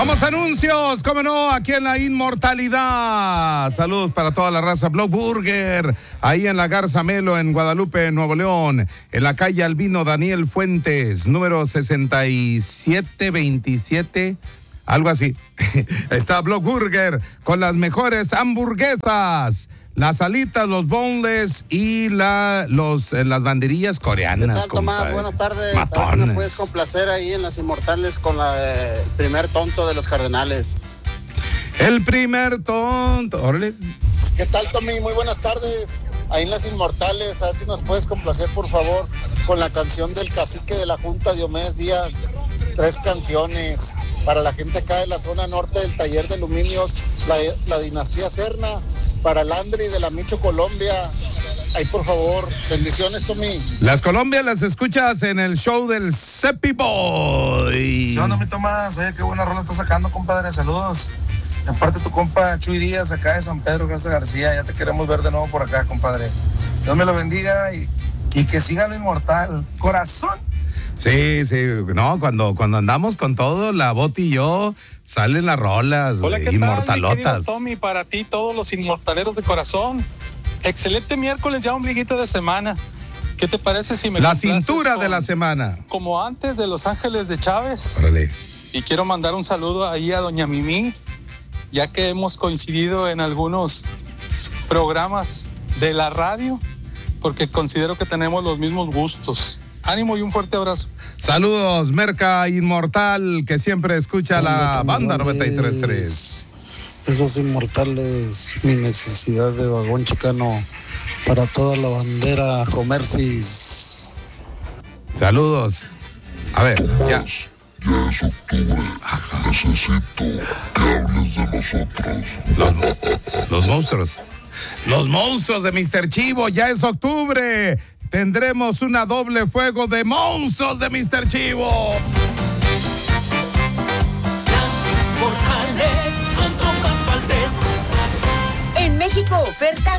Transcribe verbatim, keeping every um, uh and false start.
Vamos a anuncios, cómo no, aquí en la Inmortalidad. Saludos para toda la raza. Block Burger, ahí en la Garza Melo, en Guadalupe, Nuevo León. En la calle Albino Daniel Fuentes, número sesenta y siete veintisiete, algo así. Está Block Burger con las mejores hamburguesas. Las alitas, los boneless y la, los, eh, las banderillas coreanas. ¿Qué tal, Tomás? Compadre. Buenas tardes. Matones. A ver si me puedes complacer ahí en las Inmortales con la, eh, el primer tonto de los Cardenales. El primer tonto. Órale. ¿Qué tal, Tommy? Muy buenas tardes. Ahí en las Inmortales, a ver si nos puedes complacer, por favor, con la canción del cacique de la Junta, Diomedes Díaz. Tres canciones para la gente acá de la zona norte del taller de aluminios, la, la dinastía Serna. Para el Andri de la Micho, Colombia. Ahí, por favor, bendiciones, Tommy. Las Colombias las escuchas en el show del Cepi Boy. ¿Qué onda, mi Tomás? Oye, qué buena rola estás sacando, compadre. Saludos. Aparte tu compa Chuy Díaz, acá de San Pedro Garza García. Ya te queremos ver de nuevo por acá, compadre. Dios me lo bendiga y, y que siga lo inmortal. Corazón. Sí, sí, no, cuando, cuando andamos con todo, la Boti y yo, salen las rolas. Hola, ¿qué inmortalotas. tal, mi querido Tommy? Para ti, todos los inmortaleros de corazón. Excelente miércoles, ya ombliguito de semana. ¿Qué te parece si me La complaces cintura con, de la semana. como antes de Los Ángeles de Chávez? Órale. Y quiero mandar un saludo ahí a doña Mimi, ya que hemos coincidido en algunos programas de la radio, porque considero que tenemos los mismos gustos. Ánimo y un fuerte abrazo. Saludos, Merca Inmortal, que siempre escucha la banda noventa y tres punto tres. Esos inmortales, mi necesidad de vagón chicano para toda la bandera Jomersis. Saludos. A ver, ya. Ya es octubre. Necesito que hables de nosotros. Los, los monstruos. Los monstruos de mister Chivo, ya es octubre. Tendremos una doble fuego de monstruos de mister Chivo. En México, ofertas